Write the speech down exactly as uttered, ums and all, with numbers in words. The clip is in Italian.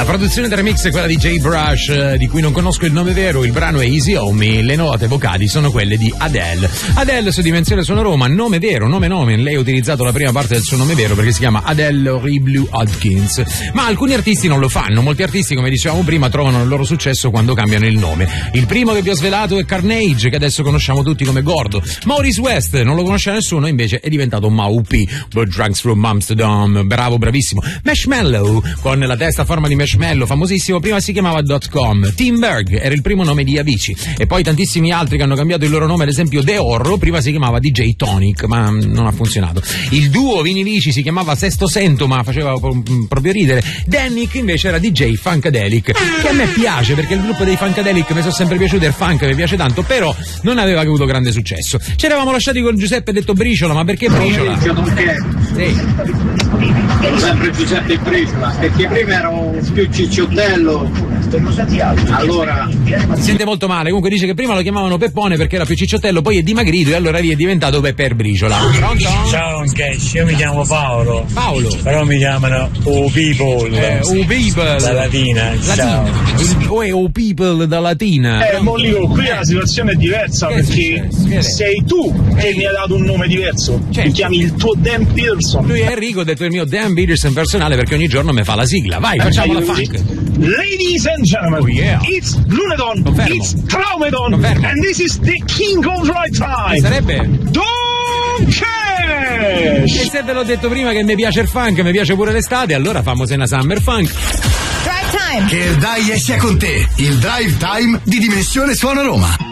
La produzione del remix è quella di Jay Brush, di cui non conosco il nome vero. Il brano è Easy On Me, le note vocali sono quelle di Adele. Adele su Dimensione Suona Roma, nome vero, nome nome. Lei ha utilizzato la prima parte del suo nome vero perché si chiama Adele Horrible Hopkins. Ma alcuni artisti non lo fanno. Molti artisti, come dicevamo prima, trovano il loro successo quando cambiano il nome. Il primo che vi ho svelato è Carnage, che adesso conosciamo tutti come Gordo. Maurice West non lo conosce nessuno, invece è diventato Maupi. But Drunks from Amsterdam, bravo, bravissimo. Marshmallow, con la testa a forma di marshmallow, famosissimo, prima si chiamava dot com. Tim Berg era il primo nome di Avicii, e poi tantissimi altri che hanno cambiato il loro nome, ad esempio De Orro, prima si chiamava D J Tonic, ma non ha funzionato. Il duo Vini Vici si chiamava Sesto Sento, ma faceva proprio ridere. Dannick invece era D J Funkadelic, che a me piace perché il gruppo dei Funkadelic mi sono sempre piaciuto, il funk mi piace tanto, però non aveva avuto grande successo. Ci eravamo lasciati con Giuseppe detto Briciola, ma perché Briciola? Sì. Sempre Giuseppe Briciola, perché prima ero più cicciottello, allora si sente molto male. Comunque dice che prima lo chiamavano Peppone perché era più cicciottello, poi è dimagrito e allora lì è diventato Pepper Briciola. Pronto? Ciao Cash, io mi chiamo Paolo. Paolo. Però mi chiamano O People. Eh, O People. Da Latina. Latina. Ciao. Il, o è O People da Latina. Eh, Mollico, qui la situazione è diversa che perché è sei tu che mi hai dato un nome diverso. Certo. Mi chiami il tuo Dan Peterson. Lui è Enrico, ho detto il mio Dan Peterson personale perché ogni giorno mi fa la sigla. Vai, facciamo la funk. Ladies and gentlemen, oh, yeah. it's Lunedon, Confermo. it's Traumedon, Confermo. and this is the King of Right Time. Che sarebbe? Don Cash! E se ve l'ho detto prima che mi piace il funk, mi piace pure l'estate, allora famo una Summer Funk. Drive Time! Che il dai sia con te, il Drive Time di Dimensione Suona Roma.